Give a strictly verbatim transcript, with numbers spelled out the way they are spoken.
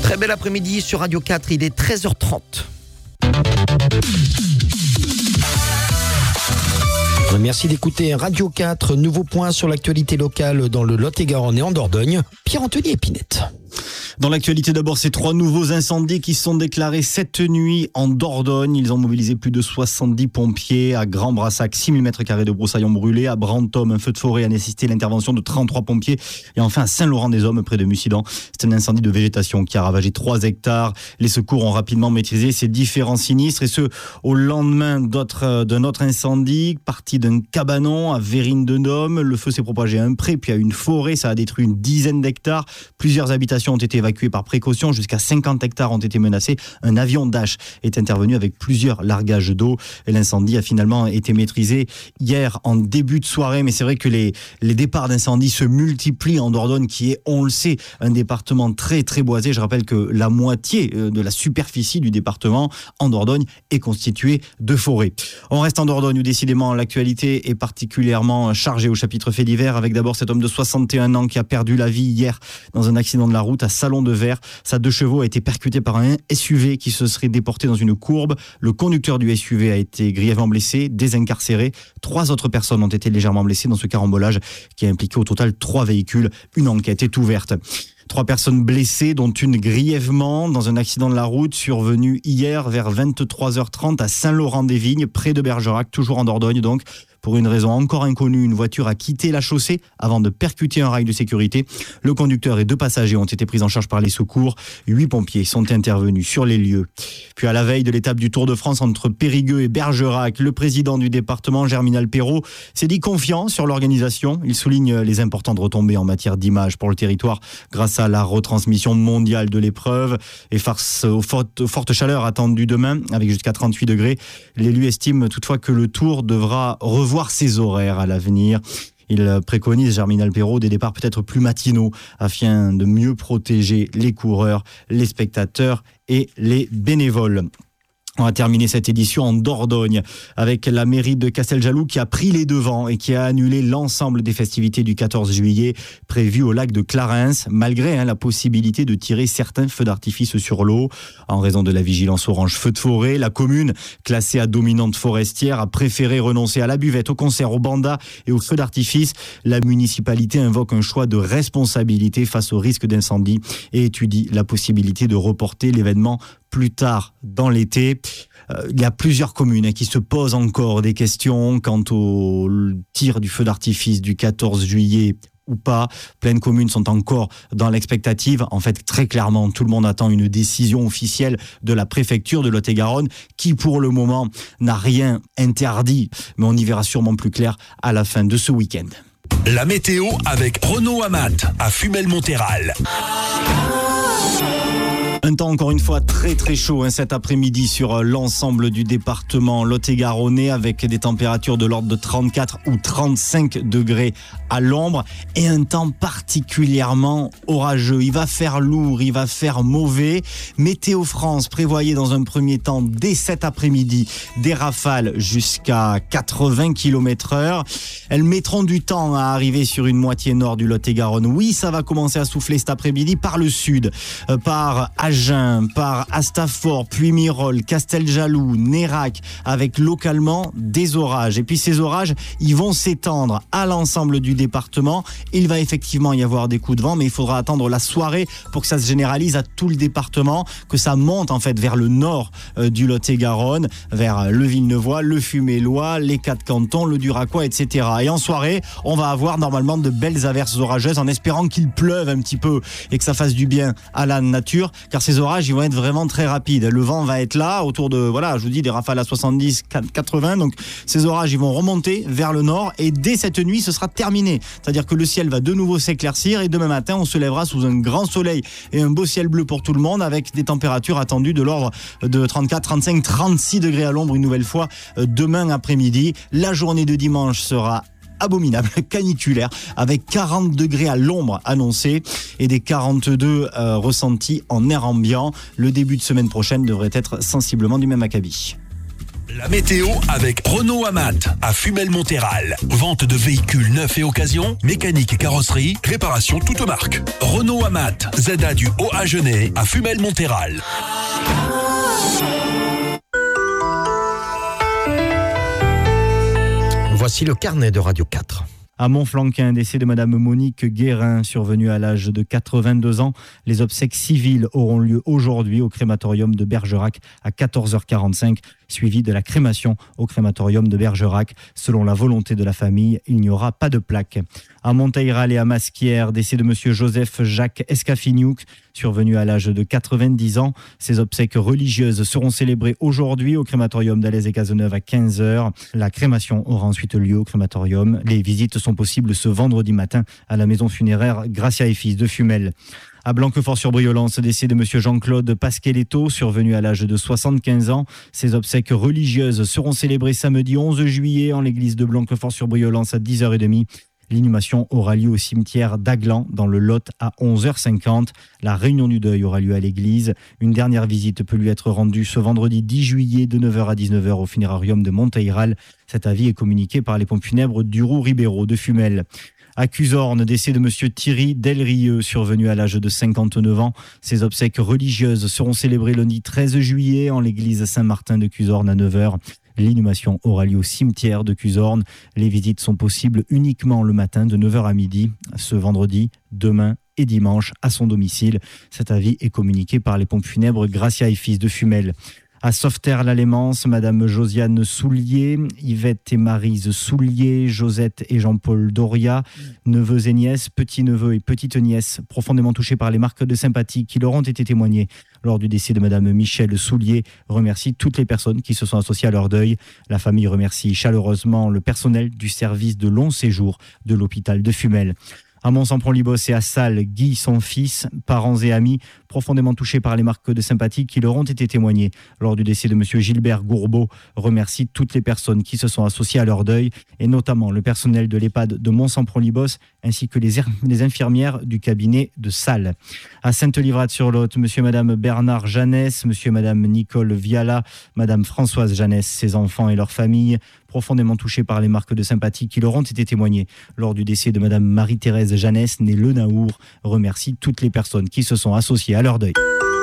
Très bel après-midi sur Radio quatre, il est treize heures trente. Merci d'écouter Radio quatre, nouveau point sur l'actualité locale dans le Lot-et-Garonne et en Dordogne. Pierre-Anthony Épinette. Dans l'actualité d'abord, ces trois nouveaux incendies qui sont déclarés cette nuit en Dordogne. Ils ont mobilisé plus de soixante-dix pompiers. À Grand-Brassac, six mille mètres carrés de broussailles brûlés. À Brantôme, un feu de forêt a nécessité l'intervention de trente-trois pompiers. Et enfin à Saint-Laurent-des-Hommes, près de Mussidan, c'est un incendie de végétation qui a ravagé trois hectares. Les secours ont rapidement maîtrisé ces différents sinistres, et ce au lendemain d'autres, d'un autre incendie parti d'un cabanon à Vérines-de-Nôme. Le feu s'est propagé à un pré puis à une forêt. Ça a détruit une dizaine d'hectares. Plusieurs habitations ont été évacués par précaution, jusqu'à cinquante hectares ont été menacés. Un avion Dash est intervenu avec plusieurs largages d'eau et l'incendie a finalement été maîtrisé hier en début de soirée. Mais c'est vrai que les, les départs d'incendie se multiplient en Dordogne, qui est, on le sait, un département très très boisé. Je rappelle que la moitié de la superficie du département en Dordogne est constituée de forêts. On reste en Dordogne où décidément l'actualité est particulièrement chargée au chapitre fait divers, avec d'abord cet homme de soixante et un ans qui a perdu la vie hier dans un accident de la route à Salon de Vert. Sa deux chevaux a été percutée par un S U V qui se serait déporté dans une courbe. Le conducteur du S U V a été grièvement blessé, désincarcéré. Trois autres personnes ont été légèrement blessées dans ce carambolage qui a impliqué au total trois véhicules. Une enquête est ouverte. Trois personnes blessées, dont une grièvement dans un accident de la route survenu hier vers vingt-trois heures trente à Saint-Laurent-des-Vignes, près de Bergerac, toujours en Dordogne donc. Pour une raison encore inconnue, une voiture a quitté la chaussée avant de percuter un rail de sécurité. Le conducteur et deux passagers ont été pris en charge par les secours. Huit pompiers sont intervenus sur les lieux. Puis à la veille de l'étape du Tour de France entre Périgueux et Bergerac, le président du département, Germinal Perrault, s'est dit confiant sur l'organisation. Il souligne les importantes retombées en matière d'image pour le territoire grâce à la retransmission mondiale de l'épreuve. Et face aux fortes, aux fortes chaleurs attendues demain, avec jusqu'à trente-huit degrés, l'élu estime toutefois que le Tour devra revoir voir ses horaires à l'avenir. Il préconise, Germinal Perrault, des départs peut-être plus matinaux afin de mieux protéger les coureurs, les spectateurs et les bénévoles. On va terminer cette édition en Dordogne avec la mairie de Casteljaloux qui a pris les devants et qui a annulé l'ensemble des festivités du quatorze juillet prévues au lac de Clarens, malgré hein, la possibilité de tirer certains feux d'artifice sur l'eau. En raison de la vigilance orange feu de forêt, la commune, classée à dominante forestière, a préféré renoncer à la buvette, au concert, au banda et aux feux d'artifice. La municipalité invoque un choix de responsabilité face au risque d'incendie et étudie la possibilité de reporter l'événement plus tard dans l'été. Euh, il y a plusieurs communes hein, qui se posent encore des questions quant au tir du feu d'artifice du quatorze juillet ou pas. Plein de communes sont encore dans l'expectative. En fait, très clairement, tout le monde attend une décision officielle de la préfecture de Lot-et-Garonne qui, pour le moment, n'a rien interdit. Mais on y verra sûrement plus clair à la fin de ce week-end. La météo avec Renaud Amat à Fumel-Montéral. Un temps encore une fois très très chaud hein, cet après-midi sur l'ensemble du département lot-et-garonnais avec des températures de l'ordre de trente-quatre ou trente-cinq degrés à l'ombre et un temps particulièrement orageux. Il va faire lourd, il va faire mauvais. Météo France prévoyait dans un premier temps dès cet après-midi des rafales jusqu'à quatre-vingts kilomètres heure. Elles mettront du temps à arriver sur une moitié nord du Lot-et-Garonne. Oui, ça va commencer à souffler cet après-midi par le sud, euh, par Agen, par Astafort, puis Mirol, Casteljaloux, Nérac, avec localement des orages. Et puis ces orages, ils vont s'étendre à l'ensemble du département. Il va effectivement y avoir des coups de vent, mais il faudra attendre la soirée pour que ça se généralise à tout le département, que ça monte en fait vers le nord euh, du Lot-et-Garonne, vers le Villeneuvois, le Fumélois, les quatre cantons, le Duracois, et cetera. Et en soirée, on va avoir normalement de belles averses orageuses en espérant qu'il pleuve un petit peu et que ça fasse du bien à la nature, car ces orages ils vont être vraiment très rapides. Le vent va être là autour de, voilà, je vous dis des rafales à soixante-dix, quatre-vingts, donc ces orages ils vont remonter vers le nord et dès cette nuit ce sera terminé, c'est-à-dire que le ciel va de nouveau s'éclaircir et demain matin on se lèvera sous un grand soleil et un beau ciel bleu pour tout le monde avec des températures attendues de l'ordre de trente-quatre, trente-cinq, trente-six degrés à l'ombre une nouvelle fois demain après-midi. La journée de dimanche sera abominable, caniculaire, avec quarante degrés à l'ombre annoncés et des quarante-deux euh, ressentis en air ambiant. Le début de semaine prochaine devrait être sensiblement du même acabit. La météo avec Renault Amat à Fumel-Montéral. Vente de véhicules neufs et occasion, mécanique et carrosserie, réparation toute marque. Renault Amat, Z A du Haut-Agenais à Fumel-Montéral. Voici le carnet de Radio quatre. À Montflanquin, décès de Madame Monique Guérin, survenue à l'âge de quatre-vingt-deux ans. Les obsèques civiles auront lieu aujourd'hui au crématorium de Bergerac à quatorze heures quarante-cinq, suivi de la crémation au crématorium de Bergerac. Selon la volonté de la famille, il n'y aura pas de plaque. À Monteyral et à Masquière, décès de Monsieur Joseph Jacques Escafignouk, survenu à l'âge de quatre-vingt-dix ans. Ses obsèques religieuses seront célébrées aujourd'hui au crématorium d'Alès et Cazeneuve à quinze heures. La crémation aura ensuite lieu au crématorium. Les visites sont possibles ce vendredi matin à la maison funéraire Gracia et Fils de Fumel. À Blanquefort-sur-Briollance, décès de Monsieur Jean-Claude Pasqueletto, survenu à l'âge de soixante-quinze ans. Ses obsèques religieuses seront célébrées samedi onze juillet en l'église de Blanquefort-sur-Briollance à dix heures trente. L'inhumation aura lieu au cimetière d'Aglan, dans le Lot, à onze heures cinquante. La réunion du deuil aura lieu à l'église. Une dernière visite peut lui être rendue ce vendredi dix juillet de neuf heures à dix-neuf heures au funérarium de Monteyral. Cet avis est communiqué par les pompes funèbres du Roux-Ribéraud de Fumel. À Cuzorne, décès de Monsieur Thierry Delrieux, survenu à l'âge de cinquante-neuf ans. Ses obsèques religieuses seront célébrées lundi treize juillet en l'église Saint-Martin de Cuzorne à neuf heures. L'inhumation aura lieu au cimetière de Cuzorne. Les visites sont possibles uniquement le matin de neuf heures à midi, ce vendredi, demain et dimanche à son domicile. Cet avis est communiqué par les pompes funèbres Gracia et Fils de Fumel. À Sauveterre-la-Lémance, Madame Josiane Soulier, Yvette et Maryse Soulier, Josette et Jean-Paul Doria, neveux et nièces, petits-neveux et petites-nièces, profondément touchés par les marques de sympathie qui leur ont été témoignées lors du décès de Madame Michèle Soulier, remercie toutes les personnes qui se sont associées à leur deuil. La famille remercie chaleureusement le personnel du service de long séjour de l'hôpital de Fumel. À Mont-Sampron-Libos et à Salles, Guy, son fils, parents et amis, profondément touchés par les marques de sympathie qui leur ont été témoignées lors du décès de M. Gilbert Gourbeau, remercie toutes les personnes qui se sont associées à leur deuil, et notamment le personnel de l'EHPAD de Mont-Sampron-Libos, ainsi que les, er- les infirmières du cabinet de Salles. À Sainte-Livrade-sur-Lot, M. et Mme Bernard Jeannès, M. et Mme Nicole Viala, Mme Françoise Jeannès, ses enfants et leurs familles, profondément touchés par les marques de sympathie qui leur ont été témoignées lors du décès de Mme Marie-Thérèse Jeannès, née Le Naour, remercie toutes les personnes qui se sont associées à leur deuil.